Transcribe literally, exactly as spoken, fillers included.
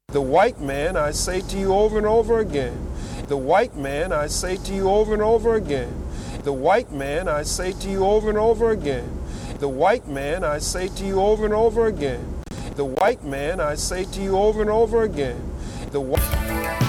The white man, I say to you over and over again. The white man, I say to you over and over again. The white man, I say to you over and over again. The white man, I say to you over and over again. The white man, I say to you over and over again. The white